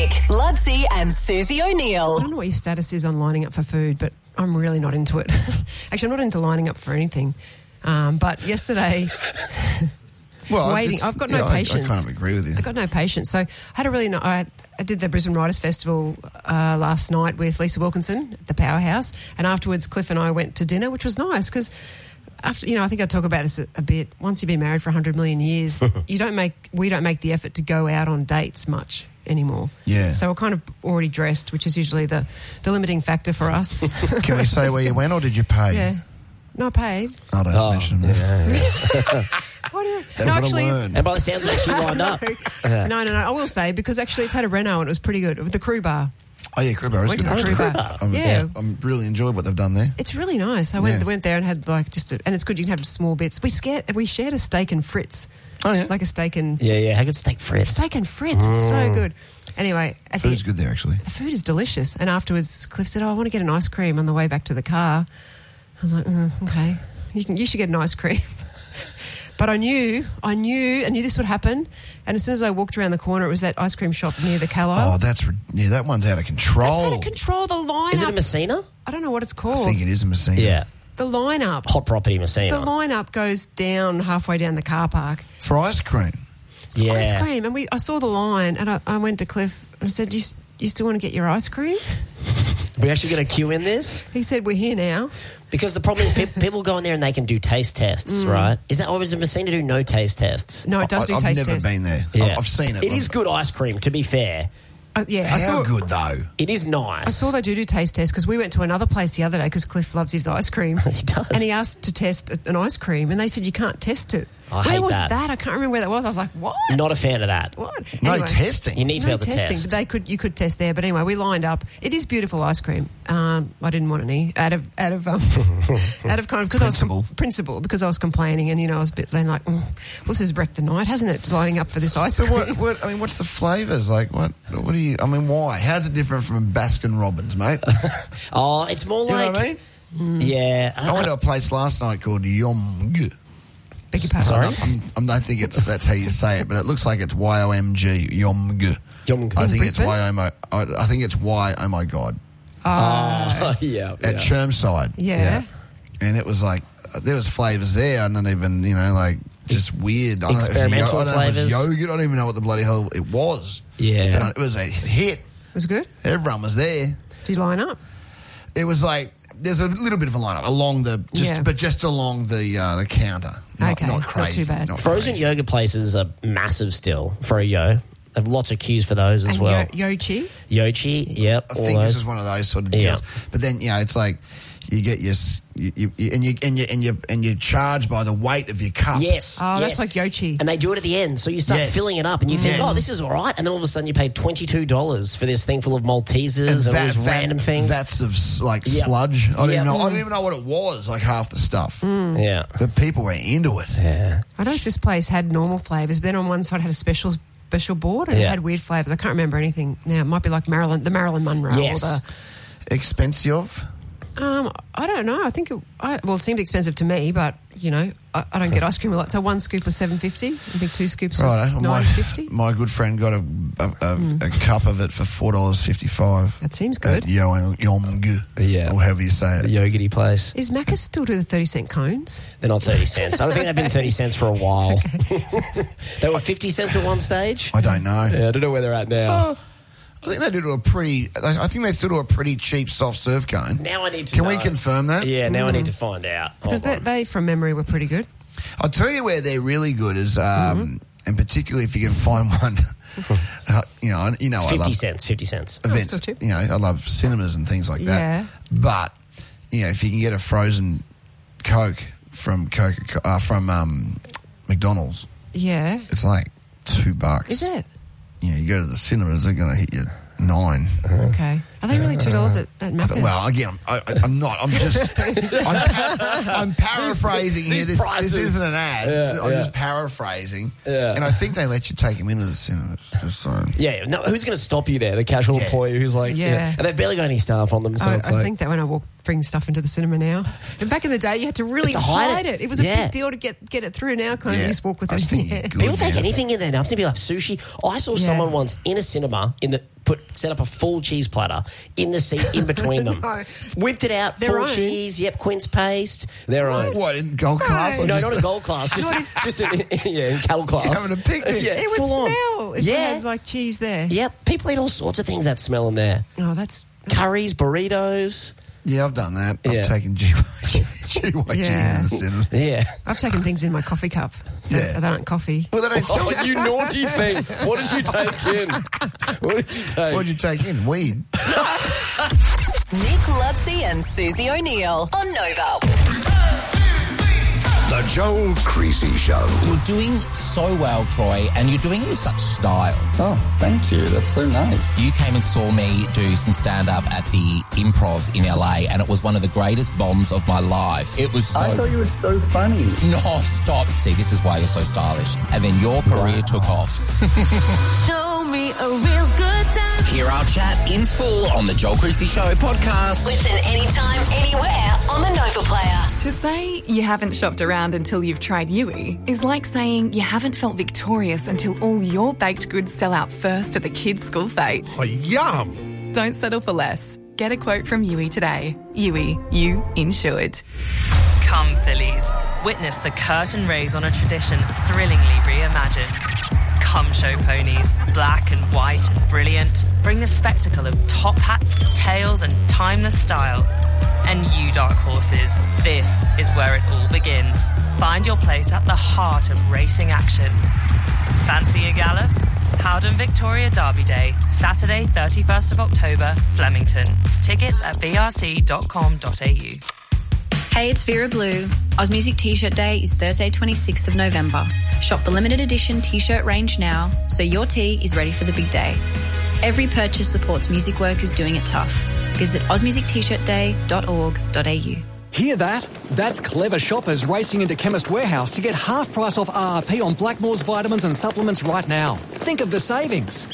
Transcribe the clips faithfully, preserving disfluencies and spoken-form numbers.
Nick, Ludsey and Susie O'Neill. I don't know what your status is on lining up for food, but I'm really not into it. Actually, I'm not into lining up for anything. Um, but yesterday, well, waiting, I've got yeah, no I, patience. I kind of agree with you. I've got no patience. So I had a really, no, I, I did the Brisbane Writers Festival uh, last night with Lisa Wilkinson at the Powerhouse, and afterwards Cliff and I went to dinner, which was nice because after, you know, I think I talk about this a, a bit. Once you've been married for one hundred million years, you don't make, we don't make the effort to go out on dates much anymore. Yeah. So we're kind of already dressed, which is usually the, the limiting factor for us. Can we say where you went or did you pay? Yeah. No, I paid. I don't Oh, mention that. yeah, yeah. What do you, They've no, got to actually, learn. And by the sounds, like she lined up. no, no, no. I will say because actually it's had a reno and it was pretty good. The Crew Bar. Oh, yeah, Crew Bar is Went good. to the actually. Crew Bar. I'm, Yeah. I'm really enjoyed what they've done there. It's really nice. I went Yeah. went there and had like just a, and it's good. You can have small bits. We scared we shared a steak and Fritz. Oh, yeah. Like a steak and Yeah, yeah. How good steak Fritz? steak and Fritz. It's so good. Anyway, at Food's the, good there, actually. the food is delicious. And afterwards, Cliff said, "Oh, I want to get an ice cream on the way back to the car." I was like, mm, "Okay, you can. You should get an ice cream." But I knew, I knew, I knew this would happen. And as soon as I walked around the corner, it was that ice cream shop near the Carlisle. Oh, that's... Re- yeah, that one's out of control. That's out of control. The lineup. Is it a Messina? I don't know what it's I called. think it is a Messina. Yeah. The lineup. Hot property Messina. The lineup goes down halfway down the car park. For ice cream. yeah. Ice cream. And we, I saw the line and I, I went to Cliff and I said, you, you still want to get your ice cream? We're actually going to queue in this? He said, we're here now. Because the problem is pe- people go in there and they can do taste tests, right? Is that, or is it Messina do no taste tests? No, it does do I, I've taste never tests. been there. Yeah. I've, I've seen it. It is good ice cream, to be fair. Uh, yeah, How I saw, good, though? It is nice. I saw they do do taste tests because we went to another place the other day because Cliff loves his ice cream. He does. And he asked to test a- an ice cream and they said you can't test it. I Where hate was that. I can't remember where that was. I was like, what? Not a fan of that. What? No Anyway. testing. You need to No be able to testing, test. but they could. You could test there. But anyway, we lined up. It is beautiful ice cream. Um, I didn't want any out of out of um, out of kind of because I was Principle. com- principle because I was complaining and you know I was a bit then like, mm, well, this has wrecked the night, hasn't it? Lining up for this ice So cream. what, what? I mean, what's the flavours? Like, what? What do you? I mean, why? How's it different from Baskin Robbins, mate? You Oh, it's more know like... what I mean? Yeah. I went to a place last night called Yom G. Beg your pardon. Sorry? I'm, I'm, I'm, I don't think it's that's how you say it, but it looks like it's Y O M G. Yom G. Yom G. I In think it's Brisbane? Y O M. I I think it's Y. Oh my God. Oh, yeah. At yeah. Chermside. Yeah. And it was like there was flavours there. I don't even you know like just weird. I don't know if it was Experimental yo- I don't know if it was flavours. yogurt. I don't even know what the bloody hell it was. Yeah. But it was a hit. Was it good? Everyone was there. Did you line up? It was like there's a little bit of a lineup along the just Yeah. but just along the uh, the counter. Not, Okay, not not crazy. too bad. not Frozen crazy. yogurt places are massive still for a yo. They have lots of queues for those as and well. Yo- Yochi. Yochi, yep. I all think those. this is one of those sort of Yeah. deals. But then you know it's like you get your s- you, you, you- and you and you and you and you charge by the weight of your cup. Yes. Oh, that's yes. like Yochi. And they do it at the end. So you start Yes. filling it up and you think, Yes. oh, this is all right. And then all of a sudden you pay twenty-two dollars for this thing full of Maltesers and, all va- these va- random things. Vats of s- like Yeah. sludge. I didn't Yeah. know. I didn't even know what it was. Like half the stuff. yeah. The people were into it. Yeah. I noticed this place had normal flavours, but then on one side had a special special board and it Yeah. had weird flavours. I can't remember anything now. It might be like Marilyn, the Marilyn Monroe Yes. or the. Expensive. Um, I don't know. I think it, I, well, it seemed expensive to me, but you know, I, I don't get ice cream a lot. So one scoop was seven fifty. I think two scoops was Right. nine My, fifty. my good friend got a a, a, a cup of it for four dollars fifty five. That seems good. At Yo- Yom G. Yeah. Or however you say it. The yogurty place. Is Macca's still do the thirty cent cones? They're not thirty cents. I don't think they've been thirty cents for a while. They were fifty cents at one stage. I don't know. Yeah, I don't know where they're at now. Oh, I think they do to a pretty. I think they still do a pretty cheap soft serve cone. Now I need to Can know. we confirm that? Yeah, now I need to find out. Because Hold they, on. they, from memory, were pretty good. I'll tell you where they're really good is, um, Mm-hmm. and particularly if you can find one. uh, you know, you know, It's I fifty love cents, fifty cents. Oh, events. still cheap. You know, I love cinemas and things like that. Yeah. But you know, if you can get a frozen Coke from Coca uh, from um, McDonald's, Yeah. it's like two bucks. Is it? Yeah, you go to the cinemas, they're going to hit you nine. Okay. Are they really two dollars at, at I Macca's? th- well, again, I, I, I'm not. I'm just. I'm, pa- I'm paraphrasing here. these This, prices. this isn't an ad. Yeah, I'm yeah. just paraphrasing. Yeah. And I think they let you take them into the cinemas. Just so. Yeah, no, who's going to stop you there? The casual Yeah. employee who's like, Yeah. and they've barely got any staff on them, so I, it's I like, think that when I walk, bring stuff into the cinema now. And back in the day, you had to really To hide hide, it. it. It was a Yeah. big deal to get get it through. Now, can't Yeah. you just walk with I it? think Yeah. you're good. people take Yeah. anything in there now. I've seen people have sushi. I saw Yeah. someone once in a cinema in the put set up a full cheese platter in the seat in between them. No. Whipped it out, Their full own? cheese, yep, quince paste, their own. What, in gold class? or No, just- not a gold class, just, just in, yeah, in cattle class. Having a picnic. Yeah, It would full on. smell if Yeah. they had like cheese there. Yep, people eat all sorts of things that smell in there. Oh, that's Curries, burritos. Yeah, I've done that. I've Yeah. taken G Y G Yeah. in the cinemas. Yeah. I've taken things in my coffee cup. Yeah. That aren't coffee. Well, they don't sell Oh, you naughty thing. What did you take in? What did you take? What did you take in? Weed? Nick Lutzi and Susie O'Neill on Nova. The Joel Creasy Show. You're doing so well, Troy, and you're doing it with such style. Oh, thank you. That's so nice. You came and saw me do some stand-up at the Improv in L A, and it was one of the greatest bombs of my life. It was so... I thought you were so funny. No, stop. See, this is why you're so stylish. And then your career took off. Show me a real good time. Hear our chat in full on the Joel Creasy Show podcast. Listen anytime, anywhere on the Nova Player. To say you haven't shopped around until you've tried Yui is like saying you haven't felt victorious until all your baked goods sell out first at the kids' school fete. Oh, yum. Don't settle for less. Get a quote from Yui today. Yui, you insured. Come, Phillies. Witness the curtain raise on a tradition thrillingly reimagined. Come show ponies, black and white and brilliant. Bring the spectacle of top hats, tails and timeless style. And you, dark horses, this is where it all begins. Find your place at the heart of racing action. Fancy a gallop? Howden Victoria Derby Day, Saturday, thirty-first of October, Flemington. Tickets at b r c dot com dot a u. Hey, it's Vera Blue. Oz Music T-shirt Day is Thursday, twenty-sixth of November. Shop the limited edition T-shirt range now, so your tee is ready for the big day. Every purchase supports music workers doing it tough. Visit oz music t shirt day dot org dot a u. Hear that? That's clever shoppers racing into Chemist Warehouse to get half price off R R P on Blackmore's vitamins and supplements right now. Think of the savings.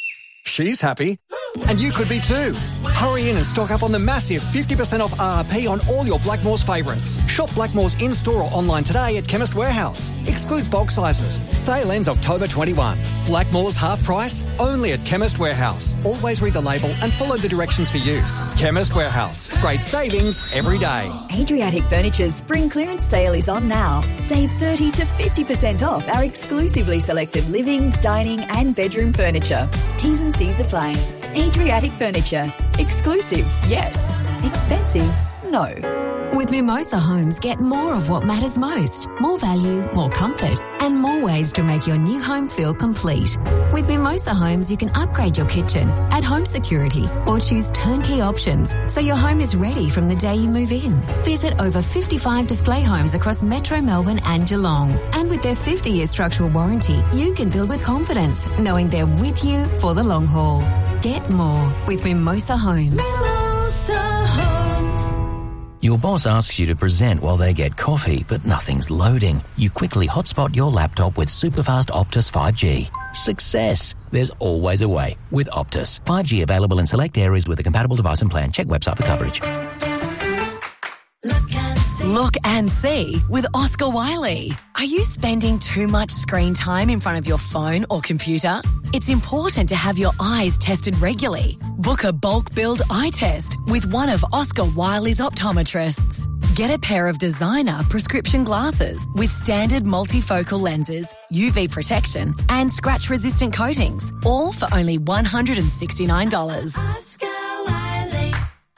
She's happy. And you could be too. Hurry in and stock up on the massive fifty percent off R R P on all your Blackmore's favourites. Shop Blackmore's in-store or online today at Chemist Warehouse. Excludes bulk sizes. Sale ends October twenty-first. Blackmore's half price, only at Chemist Warehouse. Always read the label and follow the directions for use. Chemist Warehouse. Great savings every day. Adriatic Furniture's spring clearance sale is on now. Save thirty to fifty percent off our exclusively selected living, dining and bedroom furniture. T's and C's apply. Adriatic Furniture. Exclusive, yes. Expensive, no. With Mimosa Homes, get more of what matters most. More value, more comfort, and more ways to make your new home feel complete. With Mimosa Homes, you can upgrade your kitchen, add home security, or choose turnkey options so your home is ready from the day you move in. Visit over fifty-five display homes across Metro Melbourne and Geelong. And with their fifty-year structural warranty, you can build with confidence, knowing they're with you for the long haul. Get more with Mimosa Homes. Mimosa Homes. Your boss asks you to present while they get coffee, but nothing's loading. You quickly hotspot your laptop with superfast Optus five G. Success! There's always a way with Optus. five G available in select areas with a compatible device and plan. Check website for coverage. Look and see with Oscar Wiley. Are you spending too much screen time in front of your phone or computer? It's important to have your eyes tested regularly. Book a bulk billed eye test with one of Oscar Wiley's optometrists. Get a pair of designer prescription glasses with standard multifocal lenses, U V protection and scratch-resistant coatings, all for only one hundred sixty-nine dollars. Oscar Wiley.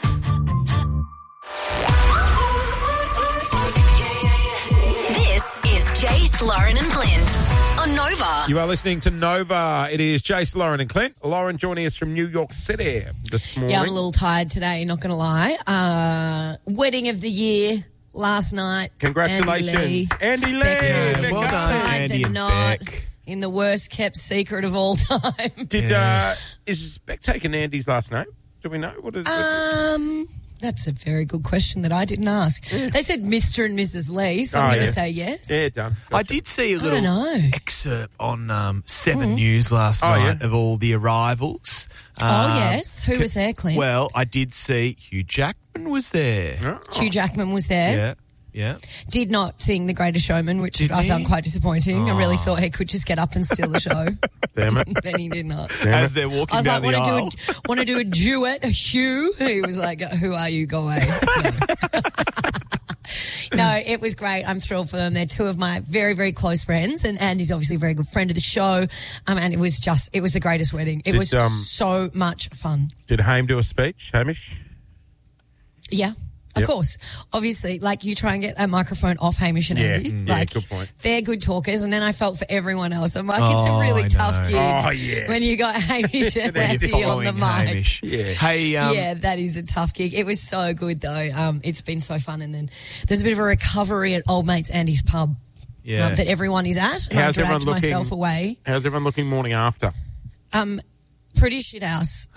This is Jace, Lauren and Clint on Nova. You are listening to Nova. It is Jace, Lauren and Clint. Lauren joining us from New York City this morning. Yeah, I'm a little tired today, not going to lie. Uh, wedding of the year last night. Congratulations. Andy Lee. Andy Lee. Becky, Well more done, tired Andy than and not. Beck. In the worst kept secret of all time. Did uh, is Beck taking Andy's last name? Do we know? What is Um, that's a very good question that I didn't ask. They said Mister and Missus Lee, so Oh, I'm going to yeah. say yes. Yeah, done. I did see a I little don't know. excerpt on um, Seven Mm. News last Oh, night yeah? of all the arrivals. Oh, Um, yes. Who was there, Clint? Well, I did see Hugh Jackman was there. Hugh Jackman was there. Yeah. Yeah. Did not sing The Greatest Showman, which Didn't I he? found quite disappointing. I really Oh. thought he could just get up and steal the show. Damn it. But he did not. As they're walking I was down like, the want aisle. to do a, want to do a duet, a Hugh? He was like, who are you? Go away. No. No, it was great. I'm thrilled for them. They're two of my very, very close friends, and Andy's obviously a very good friend of the show. Um, and it was just, it was the greatest wedding. It Did, was um, so much fun. Did Haim do a speech, Hamish? Yeah. Of Yep. course. Obviously, like you try and get a microphone off Hamish and Yeah, Andy. mm, yeah, like, good point. They're good talkers, and then I felt for everyone else. I'm like, Oh, it's a really I tough know. gig Oh, yeah. when you got Hamish and Then Andy you're on the following mic. Hamish. Yeah. Hey, um, yeah, that is a tough gig. It was so good though. Um, it's been so fun, and then there's a bit of a recovery at Old Mates Andy's pub. Yeah. um, that everyone is at, and How's I everyone dragged looking? myself away. How's everyone looking morning after? Um, pretty shit house.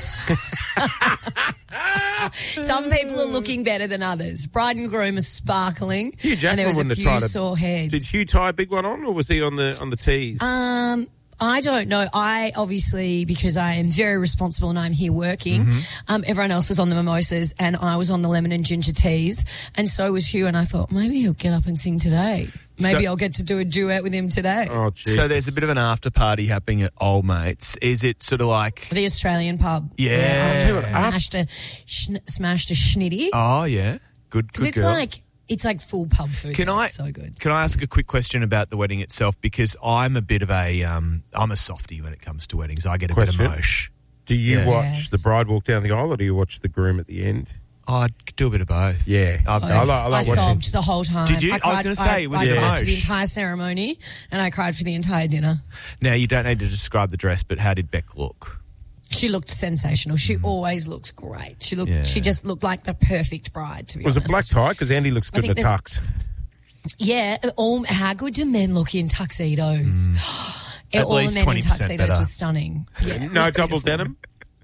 Some people are looking better than others. Bride and groom are sparkling, Hugh and Jackman there was a wouldn't few have tried sore heads. Did Hugh tie a big one on, or was he on the on the tees? Um, I don't know. I obviously, because I am very responsible and I'm here working, Mm-hmm. um, everyone else was on the mimosas and I was on the lemon and ginger teas, and so was Hugh. And I thought maybe he'll get up and sing today. Maybe So- I'll get to do a duet with him today. oh, geez. So there's a bit of an after party happening at Old Mates. Is it sort of like? The Australian pub. Yeah. I smashed a schn- smashed a schnitty. Oh yeah, good. Because Good it's girl. like it's like full pub food. Can now. I? It's so good. Can I ask a quick question about the wedding itself? Because I'm a bit of a um, I'm a softie when it comes to weddings. I get a Question. bit of mosh. Do you Yeah. watch Yes. the bride walk down the aisle, or do you watch the groom at the end? I do a bit of both. Yeah, I- I, I, like, I I like watching. sobbed the whole time. Did you? I was cried, gonna say, was I, it I cried emotion? for the entire ceremony, and I cried for the entire dinner. Now you don't need to describe the dress, but how did Beck look? She looked sensational. She always looks great. She looked. Yeah. She just looked like the perfect bride. To be Was honest, it black tie? Because Andy looks I good in think the there's- tux. Yeah. All, how good do men look in tuxedos? At all the least men in twenty percent tuxedos better. were stunning. Yeah, it No was double beautiful. denim.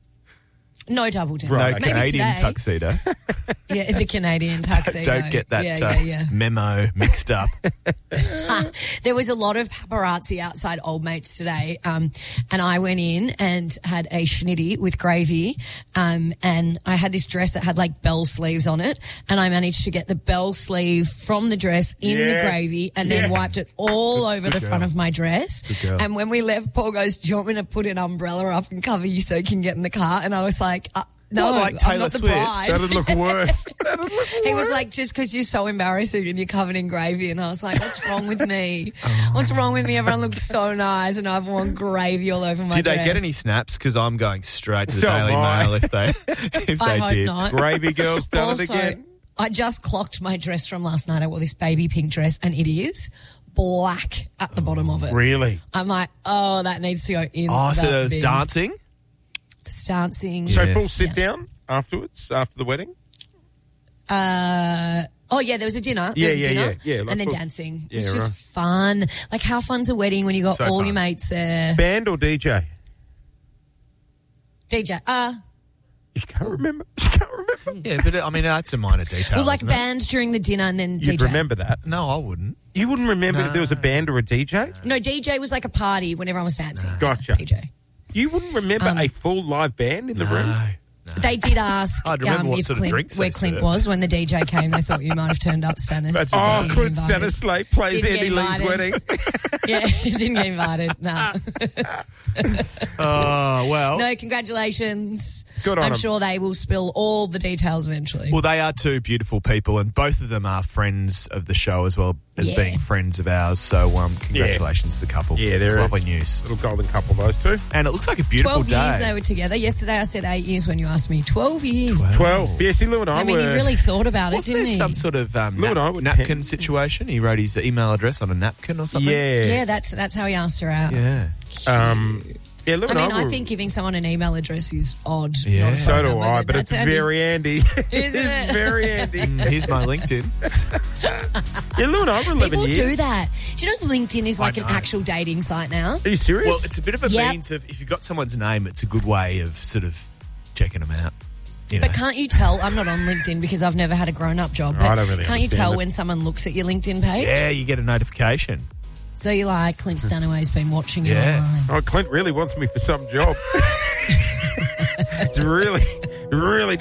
No double denim. Right, No okay. Maybe Canadian today. tuxedo. Yeah, the Canadian tuxedo. Don't get that Yeah, uh, yeah, yeah. memo mixed up. There was a lot of paparazzi outside Old Mates today, um, and I went in and had a schnitty with gravy, um, and I had this dress that had like bell sleeves on it, and I managed to get the bell sleeve from the dress in Yes. the gravy and then Yes. wiped it all over the girl. front of my dress. Good girl. And when we left, Paul goes, "Do you want me to put an umbrella up and cover you so you can get in the car?" And I was like, uh, "No, What, like I'm Taylor not the Swift? bride." That'd look worse. He was like, just because you're so embarrassing and you're covered in gravy. And I was like, what's wrong with me? Oh. What's wrong with me? Everyone looks so nice and I've worn gravy all over my Did they dress. get any snaps? Because I'm going straight to the So Daily am I. Mail if they if I they hope did. not. Gravy girl's done Also, it again. I just clocked my dress from last night. I wore this baby pink dress and it is black at the bottom of it. Really? I'm like, oh, that needs to go in. Oh, so that there was bin. dancing. There's dancing. So Yes. full sit down afterwards, after the wedding? Uh, oh yeah, there was a dinner. There Yeah, was a yeah, dinner, yeah, yeah, like and then full- dancing. Yeah, It's just right. fun. Like how fun's a wedding when you got So all fun. your mates there? Band or D J? D J. Uh, You can't remember. You can't remember. Yeah, but I mean that's a minor detail. well, like isn't it? band during the dinner and then You'd D J. remember that. No, I wouldn't. You wouldn't remember if there was a band or a D J? No, D J was like a party when everyone was dancing. Gotcha. D J. You wouldn't remember Um, a full live band in the room? No. They did ask I'd remember um, what if sort of Clint, drinks where they Clint served. was when the D J came. They thought you might have turned up, Stannis. That's, So oh, didn't Clint get invited. Stanislate plays Didn't get Andy Lee's invited. wedding. Yeah, didn't get invited. No. Oh well. No, congratulations. Good on I'm him. sure they will spill all the details eventually. Well, they are two beautiful people, and both of them are friends of the show as well as Yeah. being friends of ours. So, um, congratulations to the couple. Yeah, they're it's a- lovely news, Little golden couple, those two. and it looks like a beautiful twelve day. years they were together. Yesterday I said eight years when you asked me. Twelve years. Twelve. Yeah, see, Lou and I, I mean, were... he really thought about it, Wasn't didn't there he? some sort of um, Lou and I nap- were napkin ten. situation? He wrote his email address on a napkin or something. Yeah. Yeah, that's that's how he asked her out. Yeah. Um, yeah, Lou I and mean, I, I were... think giving someone an email address is odd. Yeah. not a So phone do number, I, but that's it's Andy. very Andy. Isn't It's it? very Andy. Mm, Here's my LinkedIn. Yeah, Lou and I were eleven People years. do that. Do you know LinkedIn is I like an know. actual dating site now? Are you serious? Well, it's a bit of a Yep. means of if you've got someone's name, it's a good way of sort of checking them out. You know. But can't you tell? I'm not on LinkedIn because I've never had a grown-up job. But I don't really can't you understand tell it. when someone looks at your LinkedIn page? Yeah, you get a notification. So you're like, Clint Stanaway's been watching you Yeah. online. Oh, Clint really wants me for some job. He's really, really